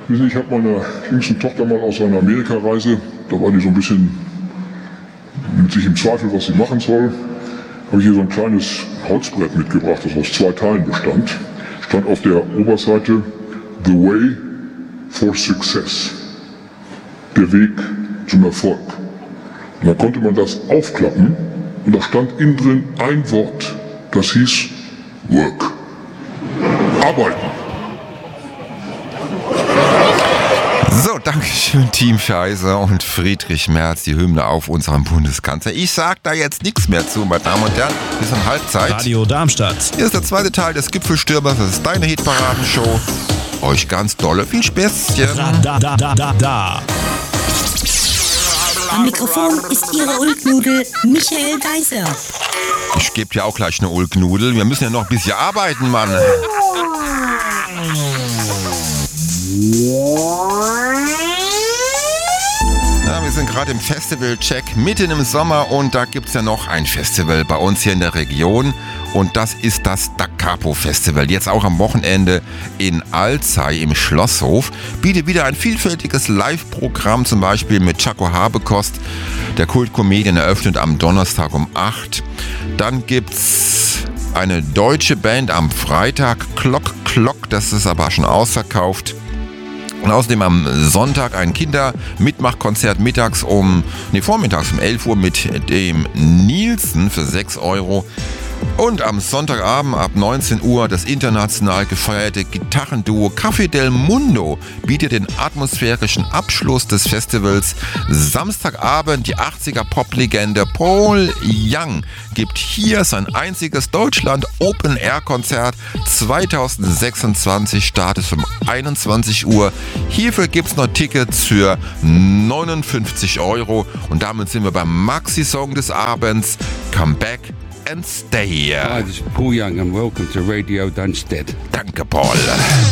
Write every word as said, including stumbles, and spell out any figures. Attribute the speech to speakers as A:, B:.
A: Wissen Sie, ich habe meiner jüngsten Tochter mal aus einer Amerikareise, da war die so ein bisschen mit sich im Zweifel, was sie machen soll, habe ich hier so ein kleines Holzbrett mitgebracht, das aus zwei Teilen bestand. Stand auf der Oberseite The Way for Success, der Weg zum Erfolg. Und dann konnte man das aufklappen und da stand innen drin ein Wort, das hieß Work. Arbeiten.
B: So, Dankeschön, Team Scheiße und Friedrich Merz, die Hymne auf unserem Bundeskanzler. Ich sag da jetzt nichts mehr zu, meine Damen und Herren. Wir sind Halbzeit.
C: Radio Darmstadt.
B: Hier ist der zweite Teil des Gipfelstürmers. Das ist deine Hitparadenshow. Euch ganz dolle viel Späßchen.
C: Da, da, da, da, da.
D: Am Mikrofon ist Ihre Ulknudel Michael Geiser.
B: Ich gebe ja auch gleich eine Ulknudel. Wir müssen ja noch ein bisschen arbeiten, Mann. Ja, wir sind gerade im Festival-Check mitten im Sommer und da gibt es ja noch ein Festival bei uns hier in der Region und das ist das Da Capo Festival. Jetzt auch am Wochenende in Alzey im Schlosshof. Bietet wieder ein vielfältiges Live-Programm, zum Beispiel mit Chaco Habekost. Der Kult-Comedian eröffnet am Donnerstag um acht. Dann gibt's eine deutsche Band am Freitag, Klock Klock, das ist aber schon ausverkauft. Und außerdem am Sonntag ein Kinder-Mitmachkonzert mittags um, nee, vormittags um elf Uhr mit dem Nielsen für sechs Euro. Und am Sonntagabend ab neunzehn Uhr das international gefeierte Gitarrenduo Café del Mundo bietet den atmosphärischen Abschluss des Festivals. Samstagabend die achtziger Pop-Legende Paul Young gibt hier sein einziges Deutschland-Open-Air-Konzert zweitausendsechsundzwanzig, startet um einundzwanzig Uhr. Hierfür gibt es noch Tickets für neunundfünfzig Euro. Und damit sind wir beim Maxi-Song des Abends, Come Back and Stay.
E: Hi, this is Paul Young and welcome to Radio Dunstead.
B: Danke, Paul.